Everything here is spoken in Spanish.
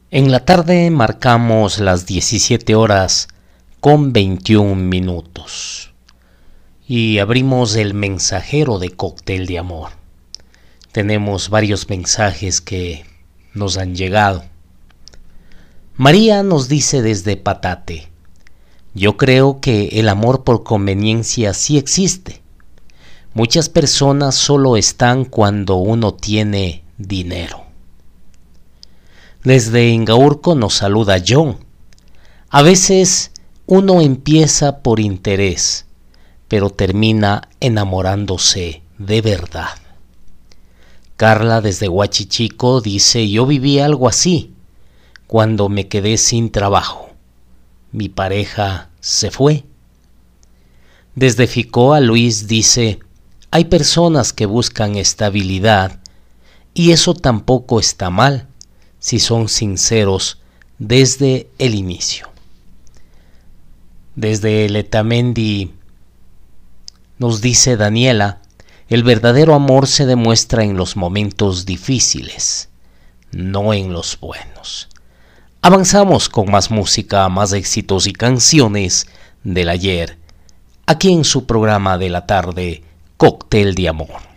En la tarde marcamos las 17 horas con 21 minutos y abrimos el mensajero de Cóctel de Amor. Tenemos varios mensajes que nos han llegado. María nos dice desde Patate: yo creo que el amor por conveniencia sí existe. Muchas personas solo están cuando uno tiene dinero. Desde Ingaurco nos saluda John. A veces uno empieza por interés, pero termina enamorándose de verdad. Carla desde Huachichico dice: yo viví algo así cuando me quedé sin trabajo. Mi pareja se fue. Desde Ficoa Luis dice: hay personas que buscan estabilidad y eso tampoco está mal si son sinceros desde el inicio. Desde Letamendi nos dice Daniela: el verdadero amor se demuestra en los momentos difíciles, no en los buenos. Avanzamos con más música, más éxitos y canciones del ayer, aquí en su programa de la tarde, Cóctel de Amor.